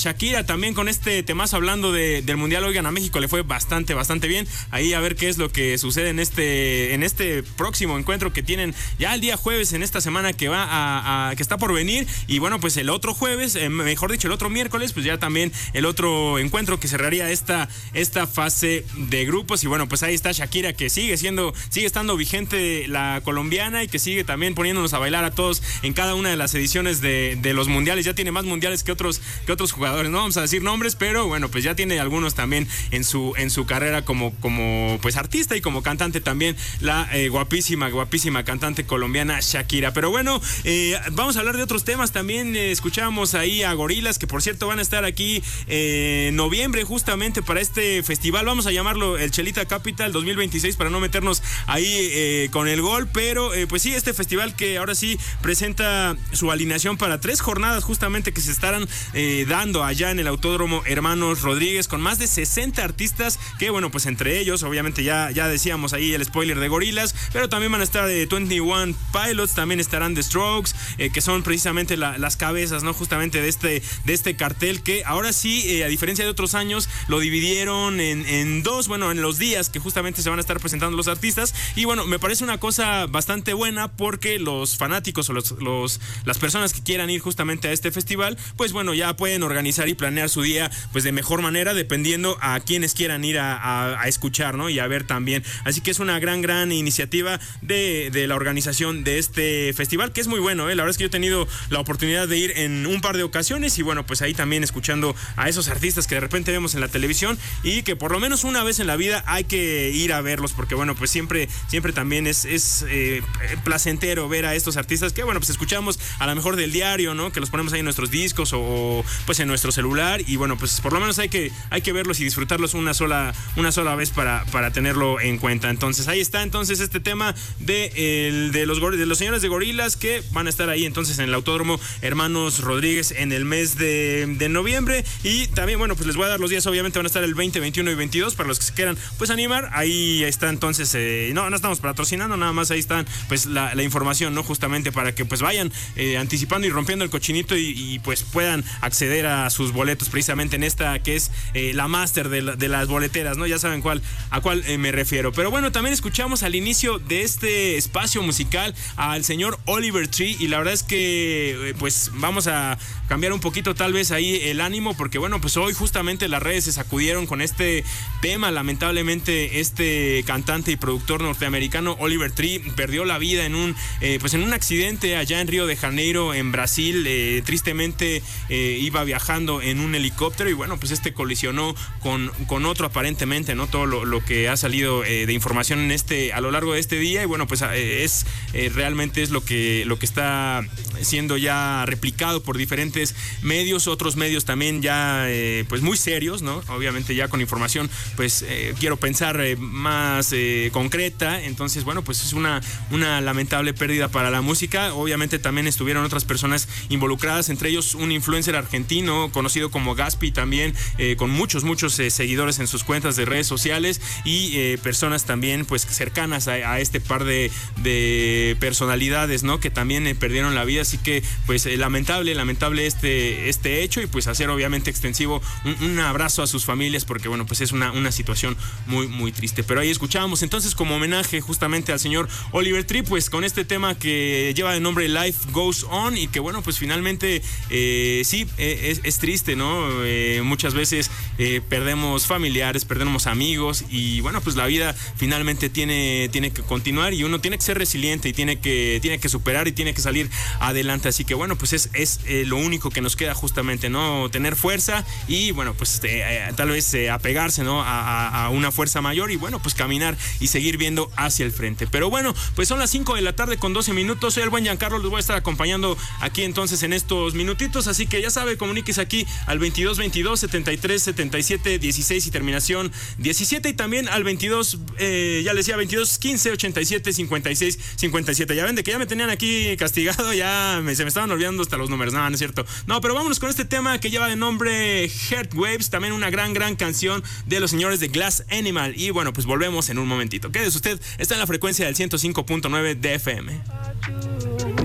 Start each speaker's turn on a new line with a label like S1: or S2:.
S1: Shakira también con este temazo hablando del Mundial. Oigan, a México le fue bastante bien. Ahí a ver qué es lo que sucede en este próximo encuentro que tienen ya el día jueves en esta semana que que está por venir. Y bueno, pues el otro jueves, mejor dicho, el otro miércoles, pues ya también el otro encuentro que cerraría esta fase de grupos. Y bueno, pues ahí está Shakira, que sigue estando vigente la colombiana y que sigue también poniéndonos a bailar a todos en cada una de las ediciones de los mundiales. Ya tiene más mundiales que otros jugadores, no vamos a decir nombres, pero bueno, pues ya tiene algunos también en su carrera como pues artista y como cantante también, la guapísima cantante colombiana Shakira. Pero bueno, vamos a hablar de otros temas también. Escuchábamos ahí a Gorillaz, que por cierto van a estar aquí en noviembre justamente para este festival. Vamos a llamarlo el Chelita Capital 2026 para no meternos ahí con el gol, pero pues sí, este festival que ahora sí presenta su alineación para 3 jornadas justamente que se estarán dando allá en el Autódromo Hermanos Rodríguez, con más de 60 artistas que bueno, pues entre ellos obviamente ya decíamos ahí el spoiler de Gorillaz, pero también van a estar 21 Pilots, también estarán The Strokes, que son precisamente las cabezas, ¿no? Justamente de este cartel, que ahora sí, a diferencia de otros años, lo dividieron en dos, bueno, en los días que justamente se van a estar presentando los artistas. Y bueno, me parece una cosa bastante buena porque los fanáticos o las personas que quieran ir justamente a este festival, pues bueno, ya pueden organizar y planear su día pues de mejor manera, dependiendo a quienes quieran ir a escuchar, ¿no? Y a ver también. Así que es una gran iniciativa de la organización de este festival, que es muy bueno, La verdad es que yo he tenido la oportunidad de ir en un par de ocasiones y bueno, pues ahí también escuchando a esos artistas que de repente vemos en la televisión y que por lo menos una vez en la vida hay que ir a verlos, porque bueno, pues siempre también es placentero ver a estos artistas que bueno, pues escuchamos a lo mejor del diario, ¿no? Que los ponemos ahí en nuestros discos o pues en nuestro celular, y bueno, pues por lo menos hay que verlos y disfrutarlos una sola vez para tenerlo en cuenta. Entonces ahí está este tema de los señores de Gorillaz, que van a estar ahí entonces en el Autódromo Hermanos Rodríguez en el mes de noviembre. Y también bueno, pues les voy a dar los días, obviamente van a estar el 20, 21 y 22 para los que se quieran pues animar. Ahí está entonces, no estamos patrocinando, nada más ahí están pues la información, ¿no? Justamente para que pues vayan anticipando y rompiendo el cochinito y pues puedan acceder a sus boletos precisamente en esta que es la máster de las boleteras, ¿no? Ya saben a cuál me refiero. Pero bueno, también escuchamos al inicio de este espacio musical al señor Oliver Tree, y la verdad es que pues vamos a cambiar un poquito tal vez ahí el ánimo, porque bueno, pues hoy justamente las redes se sacudieron con este tema. Lamentablemente este cantante y productor norteamericano Oliver Tree perdió la vida en un accidente allá en Río de Janeiro, en Brasil. Tristemente iba viajando en un helicóptero y bueno, pues colisionó con otro aparentemente, ¿no? Todo lo que ha salido de información a lo largo de este día, y bueno, pues realmente es lo que está siendo ya replicado por diferentes medios, otros medios también ya pues muy serios, ¿no? Obviamente ya con información pues quiero pensar más concreta. Entonces bueno, pues es una lamentable pérdida para la música. Obviamente también estuvieron otras personas involucradas, entre ellos un influencer argentino conocido como Gaspi, también con muchos seguidores en sus cuentas de redes sociales, y personas también pues cercanas a este par de personalidades, ¿no? Que también perdieron la vida. Así que pues lamentable este hecho, y pues hacer obviamente extensivo un abrazo a sus familias, porque bueno, pues es una situación muy triste. Pero ahí escuchábamos entonces como homenaje justamente al señor Oliver Tree, pues con este tema que lleva de nombre Life Goes On, y que bueno, pues finalmente sí, es triste, ¿no? Muchas veces perdemos familiares, perdemos amigos, y bueno, pues la vida finalmente tiene que continuar, y uno tiene que ser resiliente y tiene que superar y tiene que salir adelante. Así que bueno, pues es lo único que nos queda justamente, ¿no? Tener fuerza y bueno, pues tal vez apegarse, ¿no? A una fuerza mayor, y bueno, pues caminar y seguir viendo hacia el frente. Pero bueno, pues son las 5 de la tarde con 12 minutos. Soy el buen Giancarlo, les voy a estar acompañando aquí entonces en estos minutitos, así que ya sabe, comuníquese aquí al 2222 73 77 16 y terminación 17, y también al 22 ya les decía 22 15 87 56 57. Ya ven de que ya me tenían aquí castigado, se me estaban olvidando hasta los números. No es cierto. No, pero vámonos con este tema que lleva de nombre Heart Waves, también una gran canción de los señores de Glass Animal. Y bueno, pues volvemos en un momentito. Quédese usted, está en la frecuencia del 105.9 de FM.